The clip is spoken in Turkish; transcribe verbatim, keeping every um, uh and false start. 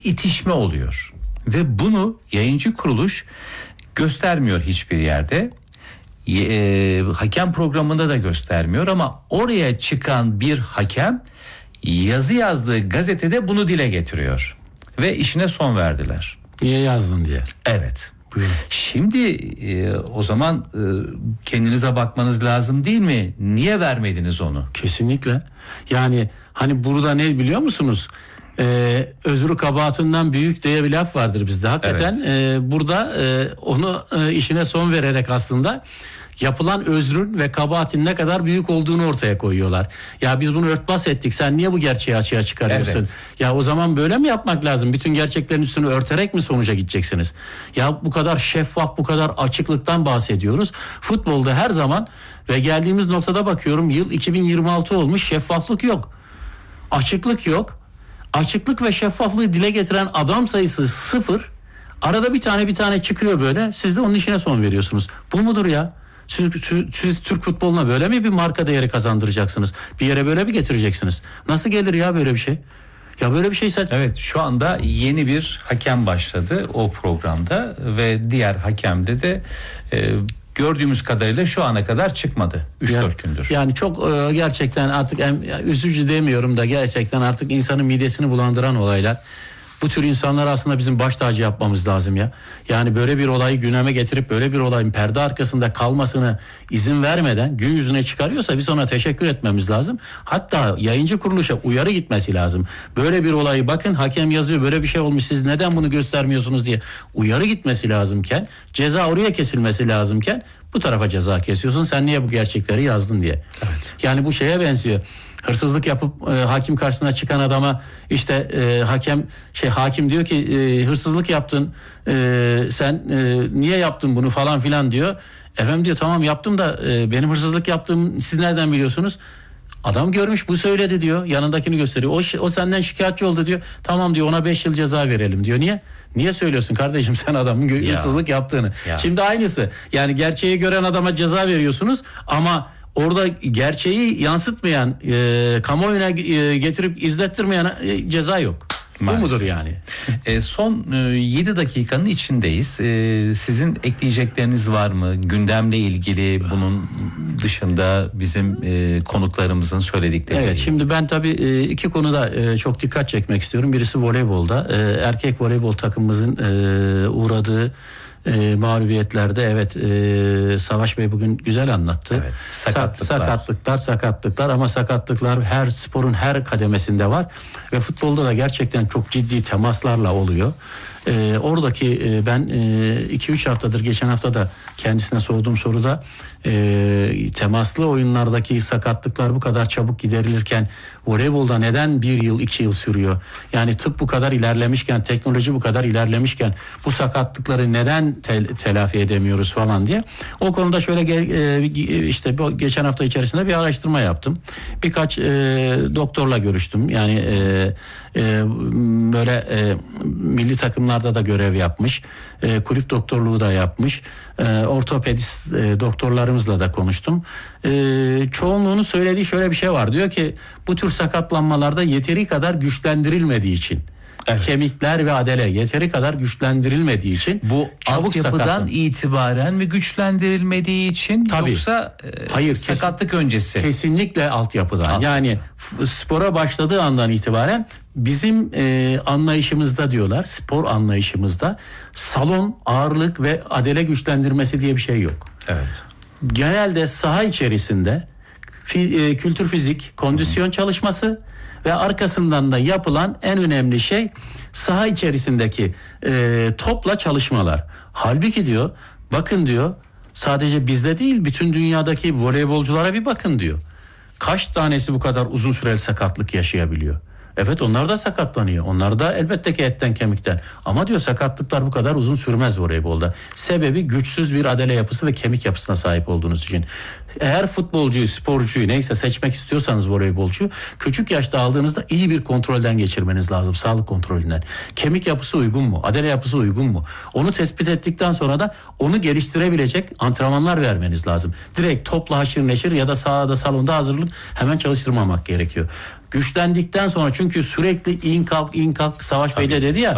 itişme oluyor. Ve bunu yayıncı kuruluş göstermiyor hiçbir yerde. E, hakem programında da göstermiyor ama oraya çıkan bir hakem yazı yazdığı gazetede bunu dile getiriyor. Ve işine son verdiler. Niye yazdın diye. Evet. Buyurun. Şimdi e, o zaman e, kendinize bakmanız lazım değil mi? Niye vermediniz onu? Kesinlikle. Yani hani burada ne biliyor musunuz? Ee, özrü kabahatinden büyük diye bir laf vardır bizde. Hakikaten evet. e, burada e, onu e, işine son vererek aslında yapılan özrün ve kabahatin ne kadar büyük olduğunu ortaya koyuyorlar. Ya biz bunu örtbas ettik, sen niye bu gerçeği açığa çıkarıyorsun? Evet. Ya o zaman böyle mi yapmak lazım? Bütün gerçeklerin üstünü örterek mi sonuca gideceksiniz? Ya bu kadar şeffaf, bu kadar açıklıktan bahsediyoruz. Futbolda her zaman ve geldiğimiz noktada bakıyorum, yıl iki bin yirmi altı olmuş, şeffaflık yok. Açıklık yok. Açıklık ve şeffaflığı dile getiren adam sayısı sıfır. Arada bir tane bir tane çıkıyor böyle. Siz de onun işine son veriyorsunuz. Bu mudur ya? Siz, siz, siz Türk futboluna böyle mi bir marka değeri kazandıracaksınız? Bir yere böyle mi getireceksiniz? Nasıl gelir ya böyle bir şey? Ya böyle bir şey sen... Evet, şu anda yeni bir hakem başladı o programda ve diğer hakemde de e, gördüğümüz kadarıyla şu ana kadar çıkmadı. üç dört gündür. Yani çok e, gerçekten artık em, üzücü demiyorum da gerçekten artık insanın midesini bulandıran olaylar. Bu tür insanlar aslında bizim baş tacı yapmamız lazım ya. Yani böyle bir olayı gündeme getirip böyle bir olayın perde arkasında kalmasını izin vermeden gün yüzüne çıkarıyorsa biz ona teşekkür etmemiz lazım. Hatta yayıncı kuruluşa uyarı gitmesi lazım. Böyle bir olayı bakın hakem yazıyor, böyle bir şey olmuş, siz neden bunu göstermiyorsunuz diye uyarı gitmesi lazımken, ceza oraya kesilmesi lazımken bu tarafa ceza kesiyorsun. Sen niye bu gerçekleri yazdın diye. Evet. Yani bu şeye benziyor. Hırsızlık yapıp e, hakim karşısına çıkan adama işte e, hakem şey hakim diyor ki e, hırsızlık yaptın, e, sen e, niye yaptın bunu falan filan diyor. Efendim diyor, tamam yaptım da e, benim hırsızlık yaptığım siz nereden biliyorsunuz? Adam görmüş, bu söyledi diyor, yanındakini gösteriyor. O, o senden şikayetçi oldu diyor. Tamam diyor, ona beş yıl ceza verelim diyor. Niye? Niye söylüyorsun kardeşim sen adamın ya. hırsızlık yaptığını? Ya. Şimdi aynısı. Yani gerçeği gören adama ceza veriyorsunuz ama orada gerçeği yansıtmayan, e, kamuoyuna e, getirip izlettirmeyen e, ceza yok. Maalesef. Bu mudur yani? E, son e, yedi dakikanın içindeyiz. E, sizin ekleyecekleriniz var mı? Gündemle ilgili, bunun dışında bizim e, konuklarımızın söyledikleri. Evet, ilgili. şimdi ben tabii e, iki konuda e, çok dikkat çekmek istiyorum. Birisi voleybolda. E, erkek voleybol takımımızın e, uğradığı E, mağlubiyetlerde evet e, Savaş Bey bugün güzel anlattı. Evet, sakatlıklar. sakatlıklar sakatlıklar ama sakatlıklar her sporun her kademesinde var ve futbolda da gerçekten çok ciddi temaslarla oluyor. E, oradaki e, ben iki üç haftadır, geçen hafta da kendisine sorduğum soruda e, temaslı oyunlardaki sakatlıklar bu kadar çabuk giderilirken voleybolda neden bir yıl iki yıl sürüyor? Yani tıp bu kadar ilerlemişken, teknoloji bu kadar ilerlemişken bu sakatlıkları neden tel, telafi edemiyoruz falan diye. O konuda şöyle e, işte bu geçen hafta içerisinde bir araştırma yaptım. Birkaç e, doktorla görüştüm. Yani e, e, böyle e, milli takımlarda da görev yapmış. E, kulüp doktorluğu da yapmış. E, ortopedist e, doktorlarımızla da konuştum. E, çoğunluğunun söylediği şöyle bir şey var. Diyor ki bu tür sakatlanmalarda yeteri kadar güçlendirilmediği için. Evet. Kemikler ve adele yeteri kadar güçlendirilmediği için bu altyapıdan sakatlan... itibaren mi güçlendirilmediği için Tabii. yoksa e, hayır sakatlık kesin, öncesi? Kesinlikle altyapıdan. Alt. Yani spora başladığı andan itibaren bizim e, anlayışımızda diyorlar, spor anlayışımızda salon ağırlık ve adele güçlendirmesi diye bir şey yok. Evet. Genelde saha içerisinde fi, e, kültür fizik, kondisyon Hı-hı. çalışması ve arkasından da yapılan en önemli şey saha içerisindeki e, topla çalışmalar. Halbuki diyor, bakın diyor, sadece bizde değil bütün dünyadaki voleybolculara bir bakın diyor. Kaç tanesi bu kadar uzun süreli sakatlık yaşayabiliyor? Evet, onlar da sakatlanıyor. Onlar da elbette ki etten kemikten. Ama diyor sakatlıklar bu kadar uzun sürmez voleybolda. Sebebi güçsüz bir adele yapısı ve kemik yapısına sahip olduğunuz için. Eğer futbolcuyu, sporcuyu neyse seçmek istiyorsanız voleybolcuyu küçük yaşta aldığınızda iyi bir kontrolden geçirmeniz lazım. Sağlık kontrolünden. Kemik yapısı uygun mu? Adele yapısı uygun mu? Onu tespit ettikten sonra da onu geliştirebilecek antrenmanlar vermeniz lazım. Direkt topla haşır neşir ya da sahada, salonda hazırlık hemen çalıştırmamak gerekiyor. Güçlendikten sonra, çünkü sürekli in kalk in kalk Savaş Bey de dedi ya.